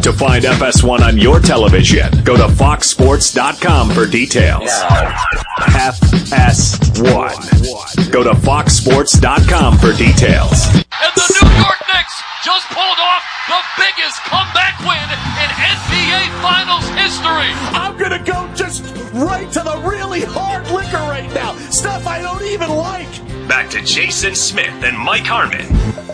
To find FS1 on your television, go to foxsports.com for details. FS1. Go to foxsports.com for details. And the New York Knicks just pulled off the biggest comeback win in NBA Finals history. I'm going to go just right to the really hard liquor right now. Stuff I don't even like. Back to Jason Smith and Mike Harmon.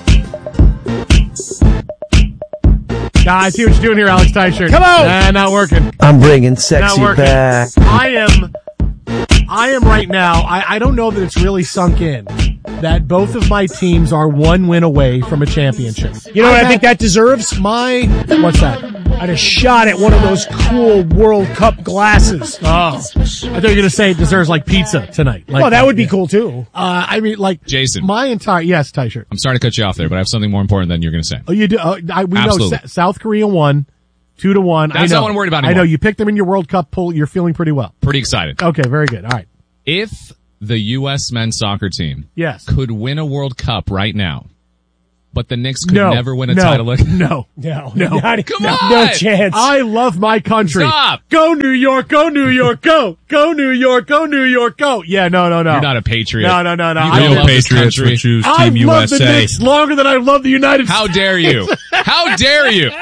I see what you're doing here, Alex Tyshirt. Come on! Nah, not working. I'm bringing sexy Not working. back. I am right now, I don't know that it's really sunk in that both of my teams are one win away from a championship. You know what I think that deserves? What's that? I'd have shot at one of those cool World Cup glasses. Oh, I thought you were going to say it deserves like pizza tonight. Like, Well, that would be cool too. I mean, like Jason. Yes, Tyshirt. I'm sorry to cut you off there, but I have something more important than you're going to say. Oh, you do? We Absolutely. know South Korea won 2-1. That's not what I'm worried about anymore. I know you picked them in your World Cup poll. You're feeling pretty well. Pretty excited. Okay, very good. All right. If the U.S. men's soccer team could win a World Cup right now, but the Knicks could never win a title. No. No. Come on. No chance. I love my country. Stop. Go New York, go New York, go. Go New York, go New York, go. Yeah, no. You're not a patriot. No. You I love this country. would choose I Team love the USA. Knicks longer than I love the United States. How dare you? How dare you?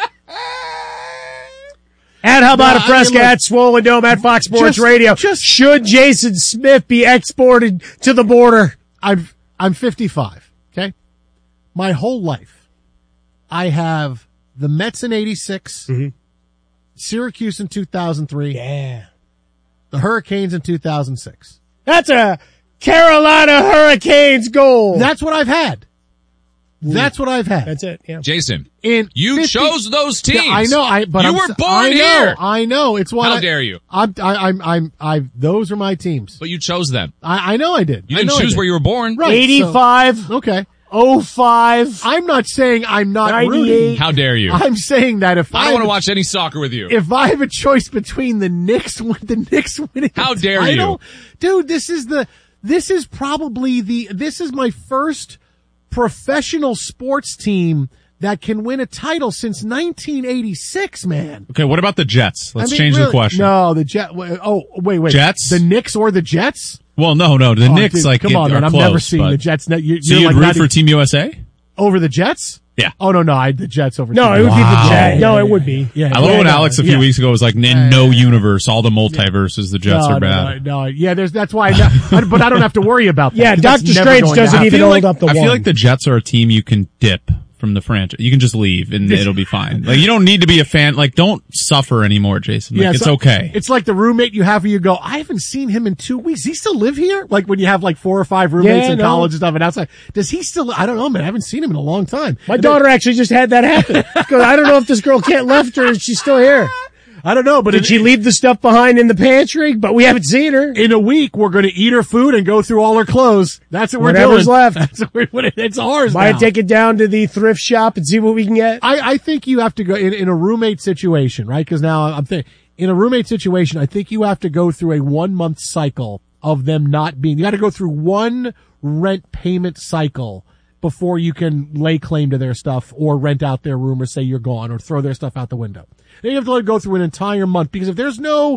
And how about No, a Fresca I mean, at Swollen Dome at Fox Sports Radio? just- Should Jason Smith be exported to the border? I'm 55, okay? My whole life, I have the Mets in 86, Syracuse in 2003, Yeah. the Hurricanes in 2006. That's a Carolina Hurricanes goal. That's what I've had. That's what I've had. That's it, yeah. Jason, In you 50 chose those teams. Yeah, I know. But you I'm, were born I know, here. I know. It's why. How dare you? Those are my teams. But you chose them. I know I did. You I didn't know I choose did. where you were born. Right. 85, So, okay. 05. I'm not saying I'm not 98. rooting. How dare you? I'm saying that if I don't want to watch any soccer with you. If I have a choice between the Knicks winning, How dare you? title, dude, this is my first professional sports team that can win a title since 1986, man. Okay, what about the Jets? Let's change really, the question. No, the Jet. Oh, wait. Jets? The Knicks or the Jets? Well, no. The Oh, Knicks, dude, come on, are man. close. I've never seen but- the Jets. So You're you'd like root not for Team USA? over the Jets? Yeah. Oh no, the Jets over. No, Team it would be USA. the Jets. No, Yeah, it would be. Yeah, I love when no, Alex a few weeks ago was like, in no universe, all the multiverses, the Jets are bad. No. Yeah, that's why. But I don't have to worry about that. Yeah, 'cause that's Dr. never Strange going to doesn't happen. even hold up the I one. feel like the Jets are a team you can dip from the franchise. You can just leave and it'll be fine. Like, you don't need to be a fan. Like, don't suffer anymore, Jason. Like, it's okay. It's like the roommate you have where you go, I haven't seen him in 2 weeks. Does he still live here? Like when you have like 4 or 5 roommates in college and stuff and outside. Does he still, I don't know, man. I haven't seen him in a long time. My daughter actually just had that happen. Because I don't know if this girl can't left her and she's still here. I don't know, but Did she leave the stuff behind in the pantry? But we haven't seen her. in a week, we're going to eat her food and go through all her clothes. That's what we're Whatever's doing. left. That's what it's ours Might now. take it down to the thrift shop and see what we can get. I think you have to go in a roommate situation, right? Because now I'm thinking in a roommate situation, I think you have to go through a 1 month cycle of them not being. You got to go through one rent payment cycle before you can lay claim to their stuff or rent out their room or say you're gone or throw their stuff out the window. Then you have to let it go through an entire month because if there's no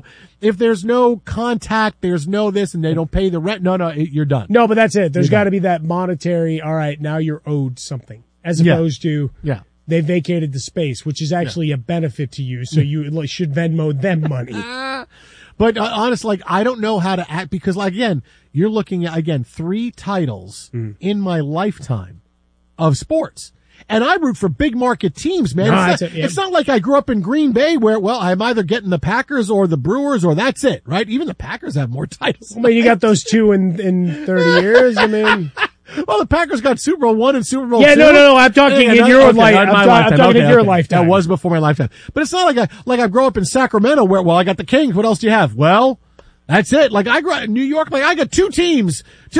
contact, there's no this and they don't pay the rent. No, you're done. No, but that's it. There's got to be that monetary, all right, now you're owed something. As opposed to they vacated the space, which is actually a benefit to you. So you should Venmo them money. But honestly, like, I don't know how to act because, like, again, you're looking at, 3 titles in my lifetime of sports. And I root for big market teams, man. No, it's not like I grew up in Green Bay where, well, I'm either getting the Packers or the Brewers or that's it, right? Even the Packers have more titles. But you got those 2 in 30 years. I mean, well, the Packers got Super Bowl 1 and Super Bowl 2. No. I'm talking in your life. I'm talking in your lifetime. That was before my lifetime. But it's not like I grew up in Sacramento where, well, I got the Kings. What else do you have? Well, that's it. Like I grew up in New York. Like I got two teams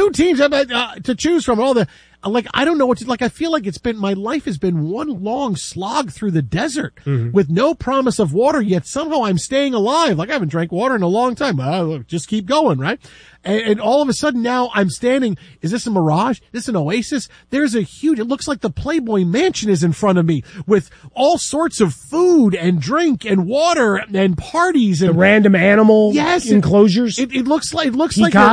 to choose from. All the, like, I don't know what to, like, I feel like my life has been one long slog through the desert with no promise of water, yet somehow I'm staying alive. Like I haven't drank water in a long time. Just keep going, right? And all of a sudden now I'm standing, is this a mirage? Is this an oasis? There's it looks like the Playboy Mansion is in front of me with all sorts of food and drink and water and parties and the random animal enclosures. It looks like an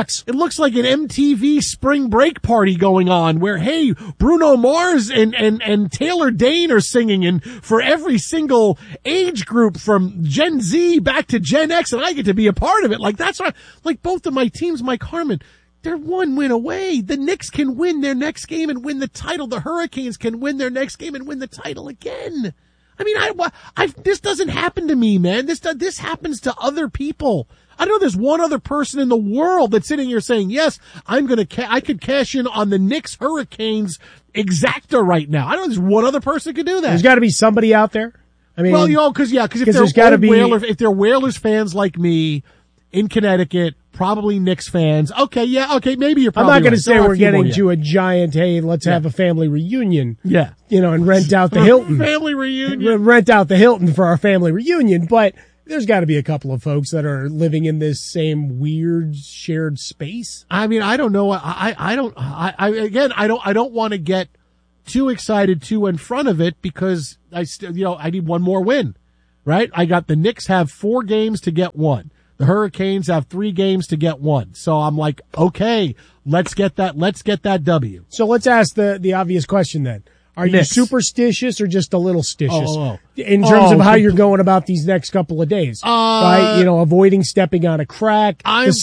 MTV spring break party going on where, hey, Bruno Mars and Taylor Dane are singing, and for every single age group from Gen Z back to Gen X, and I get to be a part of it. Like, that's what, like, both of my teams, Mike Harmon, they're one win away. The Knicks can win their next game and win the title. The Hurricanes can win their next game and win the title again. I mean, this doesn't happen to me, man. This happens to other people. I know there's one other person in the world that's sitting here saying, yes, I could cash in on the Knicks Hurricanes exacta right now. I know there's one other person who could do that. There's got to be somebody out there. I mean, well, because if they're Whalers fans like me in Connecticut, probably Knicks fans. Okay, maybe you're probably I'm not going to say we're getting to a giant, hey, let's have a family reunion. Yeah. And rent out the Hilton. Family reunion. Rent out the Hilton for our family reunion, but there's got to be a couple of folks that are living in this same weird shared space. I mean, I don't know. I don't want to get too excited too in front of it because I need one more win, right? I got the Knicks have 4 games to get 1. The Hurricanes have 3 games to get 1. So I'm like, okay, let's get that W. So let's ask the obvious question then. Are Knicks. You superstitious or just a little stitious in terms of how you're going about these next couple of days? Right? Avoiding stepping on a crack, the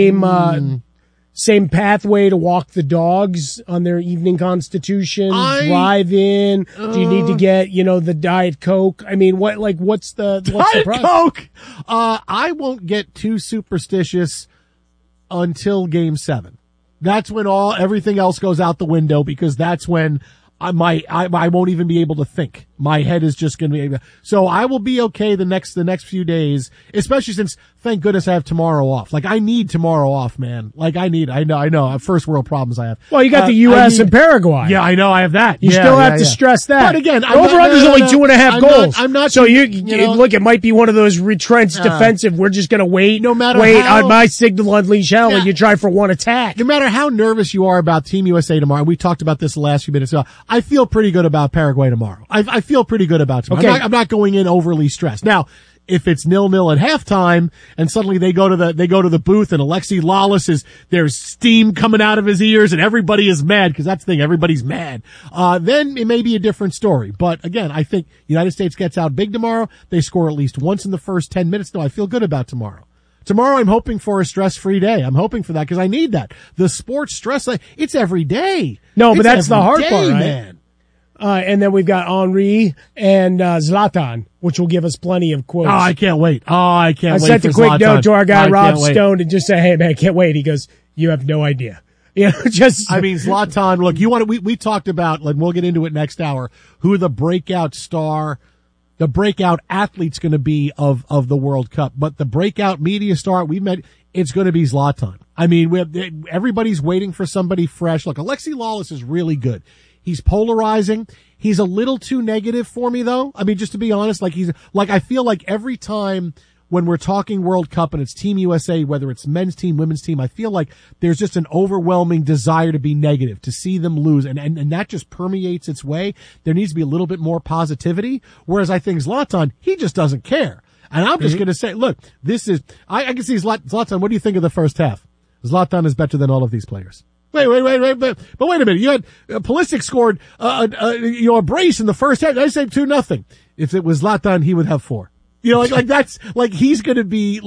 same pathway to walk the dogs on their evening constitution, drive in. Do you need to get, the Diet Coke? I mean, what's the Diet Coke? I won't get too superstitious until Game 7. That's when everything else goes out the window, because that's when I won't even be able to think. My head is just going to be, so I will be okay the next few days, especially since, thank goodness, I have tomorrow off. Like, I need tomorrow off, man. Like, I know, first world problems I have. Well, you got the U.S. and Paraguay. Yeah, I know, I have that. You still have to stress that. But again, over-under's only 2.5 goals. I'm not. So look, it might be one of those retrenched defensive, we're just going to wait on my signal unleash hell, and you try for one attack. No matter how nervous you are about Team USA tomorrow, we talked about this the last few minutes ago, I feel pretty good about Paraguay tomorrow. I feel pretty good about tomorrow. Okay. I'm not going in overly stressed. Now, if it's 0-0 at halftime and suddenly they go to the booth and Alexi Lawless there's steam coming out of his ears and everybody is mad, because that's the thing, everybody's mad. Then it may be a different story. But again, I think the United States gets out big tomorrow. They score at least once in the first 10 minutes. No, I feel good about tomorrow. Tomorrow I'm hoping for a stress-free day. I'm hoping for that because I need that. The sports stress, it's every day. No, but that's the hard part, right? Man. And then we've got Henry and Zlatan, which will give us plenty of quotes. Oh, I can't wait. I sent a quick note to our guy Rob Stone and just say, hey man, I can't wait. He goes, you have no idea. Zlatan, look, we talked about, like, we'll get into it next hour, who the breakout athlete's going to be of the World Cup. But the breakout media star it's going to be Zlatan. I mean, everybody's waiting for somebody fresh. Look, Alexi Lawless is really good. He's polarizing. He's a little too negative for me, though. I mean, just to be honest, I feel like every time when we're talking World Cup and it's Team USA, whether it's men's team, women's team, I feel like there's just an overwhelming desire to be negative, to see them lose. And that just permeates its way. There needs to be a little bit more positivity. Whereas I think Zlatan, he just doesn't care. And I'm just going to say, look, I can see Zlatan. What do you think of the first half? Zlatan is better than all of these players. Wait, but wait a minute. You had Pulisic scored a brace in the first half. I say 2-0. If it was Zlatan, he would have 4. That's he's going to be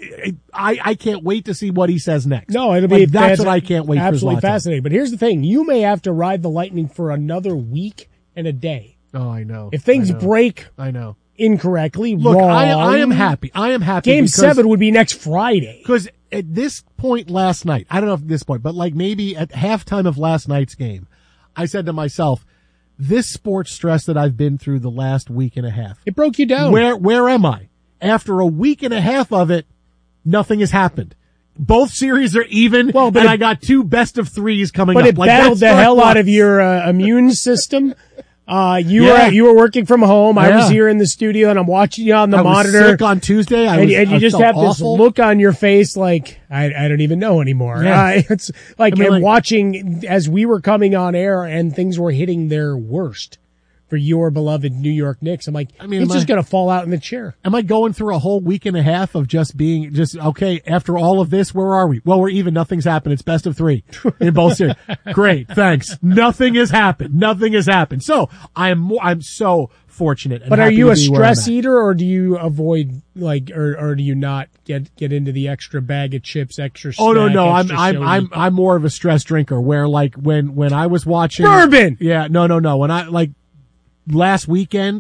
I can't wait to see what he says next. No, it'll be that's what I can't wait for. Absolutely fascinating. But here's the thing: you may have to ride the Lightning for another week and a day. Oh, I know. If things break, I know, incorrectly, look, wrong. I am happy. Game 7 would be next Friday. Because at this point last night, I don't know if at this point, but maybe at halftime of last night's game, I said to myself, this sports stress that I've been through the last week and a half. It broke you down. Where am I? After a week and a half of it, nothing has happened. Both series are even, and I got 2 best of 3s coming up. But it battled the hell out of your immune system. You were working from home. I was here in the studio, and I'm watching you on the monitor. I was sick on Tuesday. And you just have this look on your face like, I don't even know anymore. Yeah. It's like, watching as we were coming on air and things were hitting their worst for your beloved New York Knicks. I'm like, he's just going to fall out in the chair. Am I going through a whole week and a half of just being okay, after all of this, where are we? Well, we're even. Nothing's happened. It's best of 3 in both series. Great. Thanks. Nothing has happened. So I'm so fortunate. And but are you a stress eater, or do you avoid or do you not get into the extra bag of chips, extra snack? Oh no. I'm more of a stress drinker where when I was watching bourbon. Yeah. No. When I last weekend,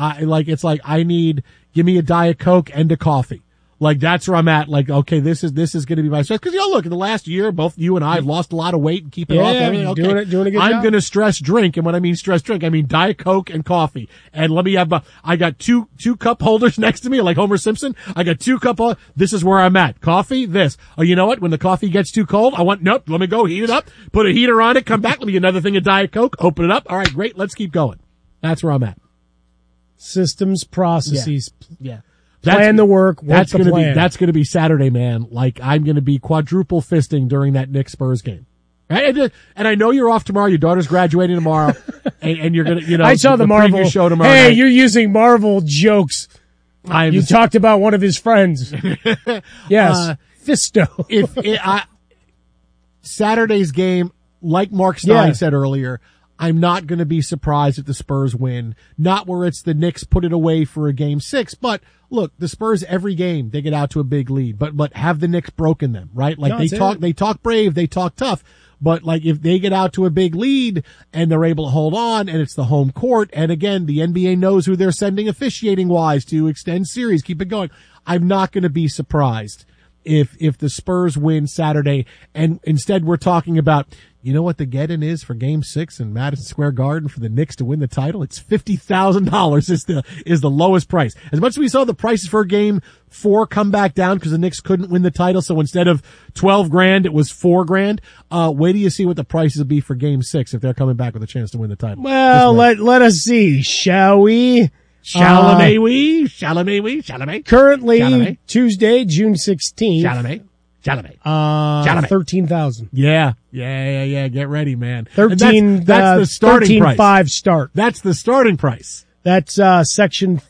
I need, give me a Diet Coke and a coffee. That's where I'm at. Okay, this is going to be my stress. Cause look, in the last year, both you and I have lost a lot of weight and keep it off everything. Okay. Doing a good job. I'm going to stress drink. And when I mean stress drink, I mean Diet Coke and coffee. And let me have, I got two cup holders next to me, like Homer Simpson. I got 2 cup holders. This is where I'm at. Coffee, this. Oh, you know what? When the coffee gets too cold, let me go heat it up, put a heater on it, come back, let me get another thing of Diet Coke, open it up. All right, great. Let's keep going. That's where I'm at. Systems, processes. Yeah. Plan the work. That's going to be Saturday, man. I'm going to be quadruple fisting during that Knicks Spurs game. And I know you're off tomorrow. Your daughter's graduating tomorrow, and you're going to, I saw the Marvel show tomorrow. Hey, night. You're using Marvel jokes. You talked about one of his friends. Yes, Fisto. Saturday's game, like Mark Stein said earlier, I'm not going to be surprised if the Spurs win. Not where it's the Knicks put it away for a game 6, but look, the Spurs every game they get out to a big lead, but have the Knicks broken them, right? They talk brave, they talk tough, but if they get out to a big lead and they're able to hold on and it's the home court, and again, the NBA knows who they're sending officiating wise to extend series, keep it going. I'm not going to be surprised if the Spurs win Saturday, and instead we're talking about, you know what the get-in is for Game 6 in Madison Square Garden for the Knicks to win the title? It's $50,000 is the lowest price. As much as we saw the prices for Game 4 come back down because the Knicks couldn't win the title, so instead of $12,000, it was $4,000. Wait till you see what the prices will be for Game 6 if they're coming back with a chance to win the title. Well, let us see, shall we? Chalamet. Currently, Tuesday, June 16th. Chalamet. 13,000. Yeah. Get ready, man. 13. That's the starting price. 13.5 start. That's the starting price. That's section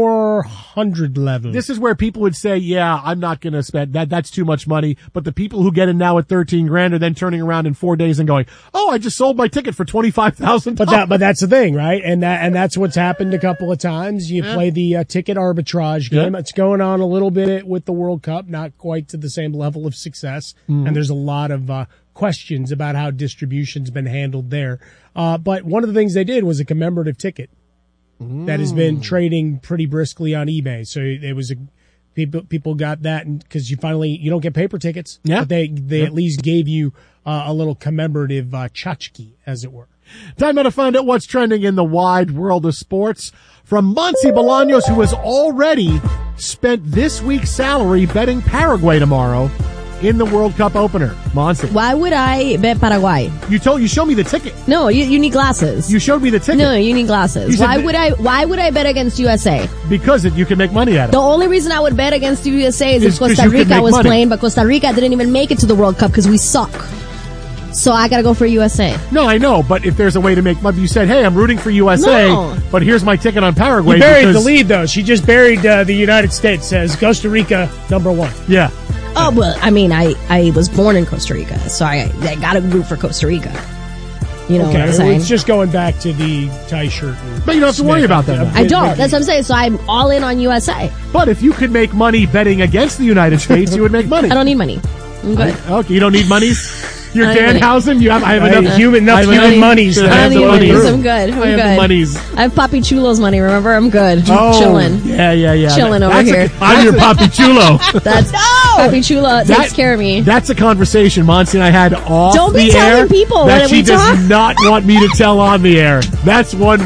400 level. This is where people would say, yeah, I'm not going to spend that. That's too much money. But the people who get in now at $13,000 are then turning around in 4 days and going, oh, I just sold my ticket for $25,000. But that's the thing, right? And that's what's happened a couple of times. You play the ticket arbitrage game. It's going on a little bit with the World Cup, not quite to the same level of success. And there's a lot of questions about how distribution's been handled there. But one of the things they did was a commemorative ticket that has been trading pretty briskly on eBay. So it was people got that, and because you don't get paper tickets, but they at least gave you a little commemorative tchotchke, as it were. Time now to find out what's trending in the wide world of sports from Monty Bolaños, who has already spent this week's salary betting Paraguay tomorrow in the World Cup opener. Monty. Why would I bet Paraguay? You showed me the ticket. No, you need glasses. You showed me the ticket. No, you need glasses. Why would I bet against USA? Because you can make money at it. The only reason I would bet against USA is if Costa Rica was playing, but Costa Rica didn't even make it to the World Cup because we suck. So I gotta go for USA. No, I know, but if there's a way to make money, you said, hey, I'm rooting for USA, but here's my ticket on Paraguay. You buried the lead, though. She just buried the United States, says Costa Rica #1. Yeah. Oh, well, I mean, I was born in Costa Rica, so I gotta root for Costa Rica. You know what I'm saying? It's just going back to the tie shirt. But you don't have to worry about that. I don't. That's what I'm saying. So I'm all in on USA. But if you could make money betting against the United States, you would make money. I don't need money. I'm good. Okay, you don't need monies? You're Danhausen? I have enough human monies. I don't need monies. I'm good. I have the monies. I have Papi Chulo's money, remember? I'm good. Oh, chilling. Yeah. Chilling over here. I'm your Papi Chulo. Papi Chulo takes care of me. That's a conversation Monty and I had off Don't be the air telling people that she talk. does not want me to tell on the air. That's 100%.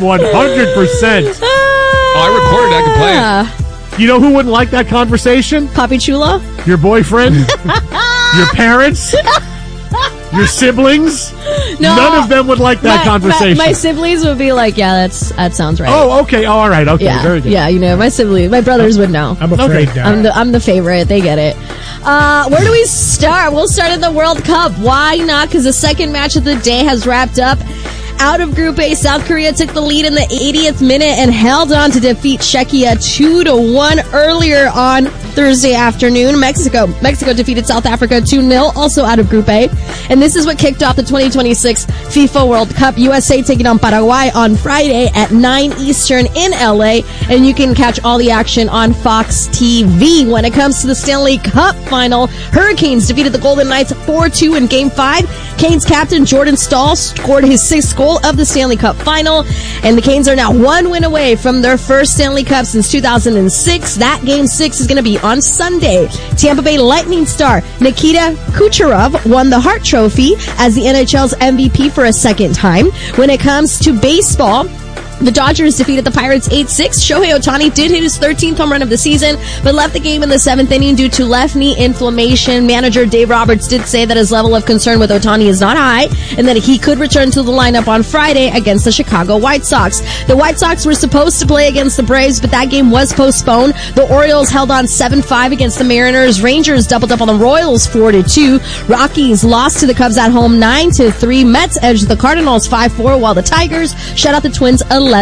I recorded. I can play it. You know who wouldn't like that conversation? Papi Chulo? Your boyfriend? Your parents? Your siblings? None of them would like that conversation. My siblings would be like, yeah, that sounds right. Oh, okay. Oh, all right. Okay, yeah. Very good. Yeah, my brothers would know. I'm afraid I'm the favorite. They get it. Where do we start? We'll start at the World Cup. Why not? Because the second match of the day has wrapped up. Out of Group A, South Korea took the lead in the 80th minute and held on to defeat Czechia 2-1 earlier on Thursday afternoon. Mexico defeated South Africa 2-0, also out of Group A. And this is what kicked off the 2026 FIFA World Cup. USA taking on Paraguay on Friday at 9 Eastern in LA. And you can catch all the action on Fox TV. When it comes to the Stanley Cup final, Hurricanes defeated the Golden Knights 4-2 in Game 5. Canes captain Jordan Staal scored his 6th goal of the Stanley Cup final. And the Canes are now 1 win away from their first Stanley Cup since 2006. That Game 6 is going to be on Sunday. Tampa Bay Lightning star Nikita Kucherov won the Hart Trophy as the NHL's MVP for a second time. When it comes to baseball, the Dodgers defeated the Pirates 8-6. Shohei Ohtani did hit his 13th home run of the season, but left the game in the 7th inning due to left knee inflammation. Manager Dave Roberts did say that his level of concern with Ohtani is not high, and that he could return to the lineup on Friday against the Chicago White Sox. The White Sox were supposed to play against the Braves, but that game was postponed. The Orioles held on 7-5 against the Mariners. Rangers doubled up on the Royals 4-2. Rockies lost to the Cubs at home 9-3. Mets edged the Cardinals 5-4, while the Tigers shut out the Twins 11-0.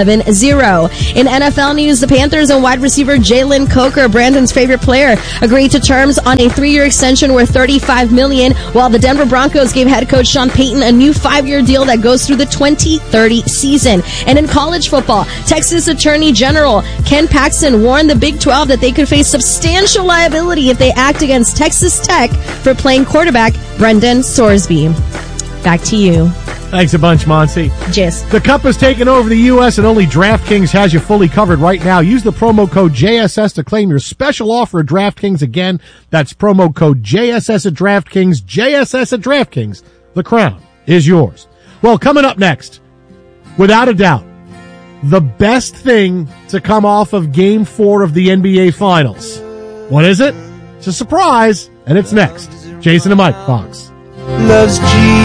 In NFL news, the Panthers and wide receiver Jalen Coker, Brandon's favorite player, agreed to terms on a 3-year extension worth $35 million, while the Denver Broncos gave head coach Sean Payton a new 5-year deal that goes through the 2030 season. And in college football, Texas Attorney General Ken Paxton warned the Big 12 that they could face substantial liability if they act against Texas Tech for playing quarterback Brendan Sorsby. Back to you. Thanks a bunch, Monsi. Jess. The Cup has taken over the U.S. and only DraftKings has you fully covered right now. Use the promo code JSS to claim your special offer at DraftKings. Again, that's promo code JSS at DraftKings. JSS at DraftKings. The crown is yours. Well, coming up next, without a doubt, the best thing to come off of Game 4 of the NBA Finals. What is it? It's a surprise, and it's next. Jason and Mike, Fox. Loves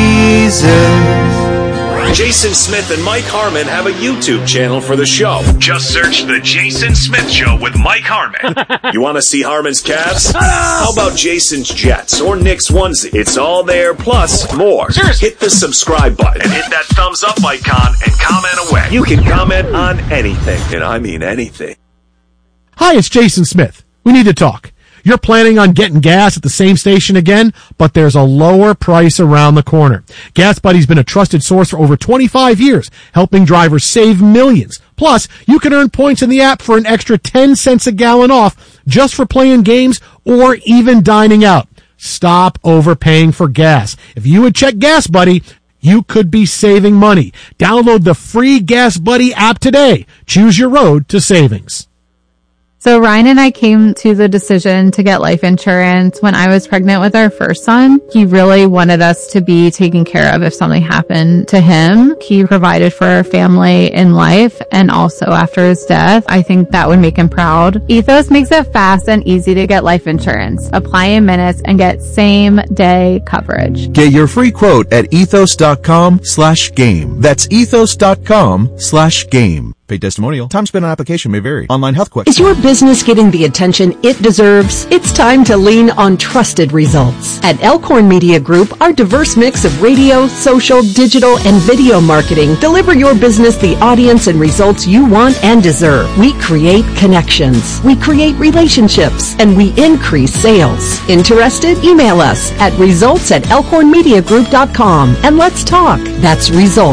Jesus. Jason Smith and Mike Harmon have a YouTube channel for the show. Just search The Jason Smith Show with Mike Harmon. You want to see Harmon's Cavs? How about Jason's Jets or Nick's onesie? It's all there, plus more. Hit the subscribe button and hit that thumbs up icon and comment away. You can comment on anything, and I mean anything. Hi, it's Jason Smith. We need to talk. You're planning on getting gas at the same station again, but there's a lower price around the corner. Gas Buddy's been a trusted source for over 25 years, helping drivers save millions. Plus, you can earn points in the app for an extra 10 cents a gallon off just for playing games or even dining out. Stop overpaying for gas. If you would check Gas Buddy, you could be saving money. Download the free Gas Buddy app today. Choose your road to savings. So Ryan and I came to the decision to get life insurance when I was pregnant with our first son. He really wanted us to be taken care of if something happened to him. He provided for our family in life and also after his death. I think that would make him proud. Ethos makes it fast and easy to get life insurance. Apply in minutes and get same day coverage. Get your free quote at ethos.com/game. That's ethos.com/game. Paid testimonial. Time spent on application may vary. Online health questions. Is your business getting the attention it deserves? It's time to lean on trusted results. At Elkhorn Media Group, our diverse mix of radio, social, digital, and video marketing deliver your business the audience and results you want and deserve. We create connections. We create relationships. And we increase sales. Interested? Email us at results@elkhornmediagroup.com and let's talk. That's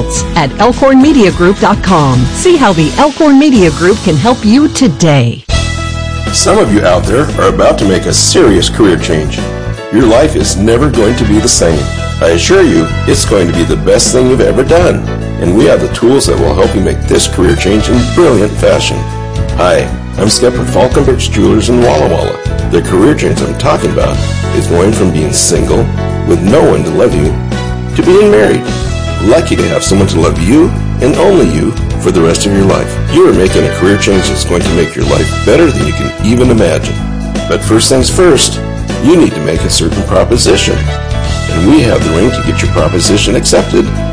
results@elkhornmediagroup.com. See how the Elkhorn Media Group can help you today. Some of you out there are about to make a serious career change. Your life is never going to be the same. I assure you, it's going to be the best thing you've ever done. And we have the tools that will help you make this career change in brilliant fashion. Hi, I'm Skip at Falconbridge Jewelers in Walla Walla. The career change I'm talking about is going from being single with no one to love you to being married. Lucky to have someone to love you and only you for the rest of your life. You are making a career change that's going to make your life better than you can even imagine. But first things first, you need to make a certain proposition. And we have the ring to get your proposition accepted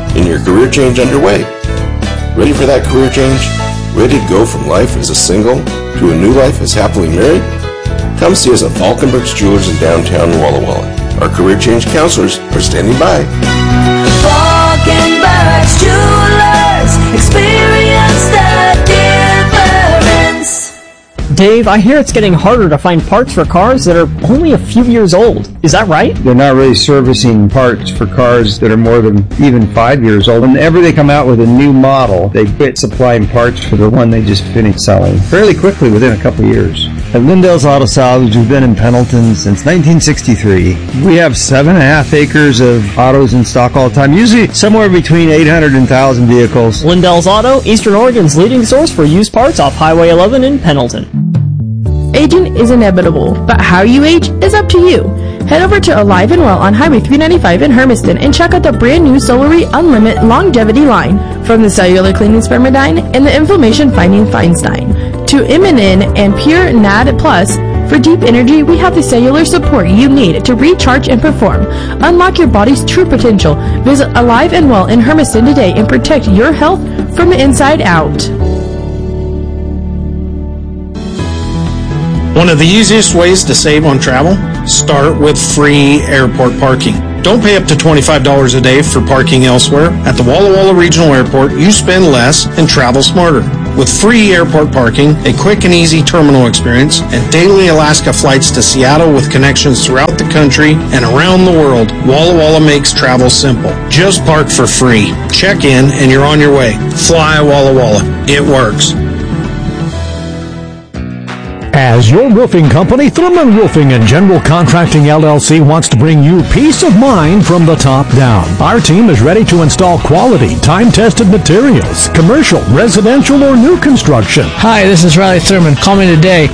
and your career change underway. Ready for that career change? Ready to go from life as a single to a new life as happily married? Come see us at Falkenbergs Jewelers in downtown Walla Walla. Our career change counselors are standing by. Falkenbergs Jewelers, experience the difference. Dave, I hear it's getting harder to find parts for cars that are only a few years old. Is that right? They're not really servicing parts for cars that are more than even 5 years old. Whenever they come out with a new model, they quit supplying parts for the one they just finished selling fairly quickly within a couple of years. At Lindell's Auto Salvage, we've been in Pendleton since 1963. We have 7.5 acres of autos in stock all the time, usually somewhere between 800 and 1,000 vehicles. Lindell's Auto, Eastern Oregon's leading source for used parts off Highway 11 in Pendleton. Aging is inevitable, but how you age is up to you. Head over to Alive and Well on Highway 395 in Hermiston and check out the brand new Solary Unlimited Longevity line. From the cellular cleaning Spermidine and the inflammation fighting Feinstein to Immunin and Pure NAD Plus, for deep energy, we have the cellular support you need to recharge and perform. Unlock your body's true potential. Visit Alive and Well in Hermiston today and protect your health from the inside out. One of the easiest ways to save on travel? Start with free airport parking. Don't pay up to $25 a day for parking elsewhere. At the Walla Walla Regional Airport, you spend less and travel smarter. With free airport parking, a quick and easy terminal experience, and daily Alaska flights to Seattle with connections throughout the country and around the world, Walla Walla makes travel simple. Just park for free. Check in and you're on your way. Fly Walla Walla. It works. As your roofing company, Thurman Roofing and General Contracting LLC wants to bring you peace of mind from the top down. Our team is ready to install quality, time-tested materials, commercial, residential, or new construction. Hi, this is Riley Thurman. Call me today,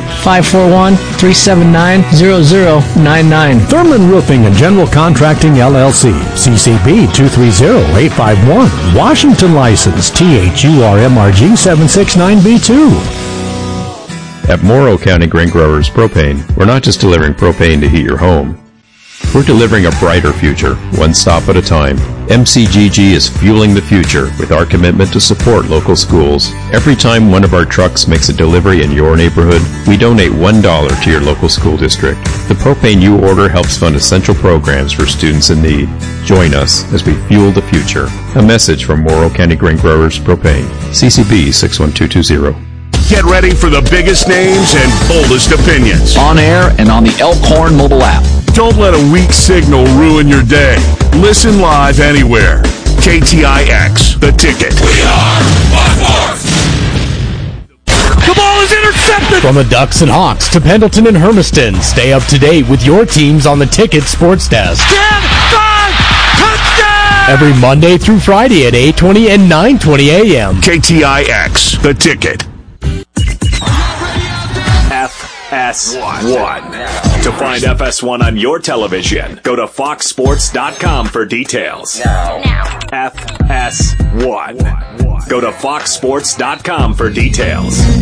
541-379-0099. Thurman Roofing and General Contracting LLC, CCB 230851, Washington license, THURMRG 769B2. At Morrow County Grain Growers Propane, we're not just delivering propane to heat your home. We're delivering a brighter future, one stop at a time. MCGG is fueling the future with our commitment to support local schools. Every time one of our trucks makes a delivery in your neighborhood, we donate $1 to your local school district. The propane you order helps fund essential programs for students in need. Join us as we fuel the future. A message from Morrow County Grain Growers Propane, CCB 61220. Get ready for the biggest names and boldest opinions. On air and on the Elkhorn mobile app. Don't let a weak signal ruin your day. Listen live anywhere. KTIX, The Ticket. We are Buckhorse. The ball is intercepted! From the Ducks and Hawks to Pendleton and Hermiston, stay up to date with your teams on the Ticket Sports Desk. 10, 5, touchdown! Every Monday through Friday at 8:20 and 9:20 a.m. KTIX, The Ticket. FS1. To find FS1 on your television, go to foxsports.com for details. FS1. Go to foxsports.com for details.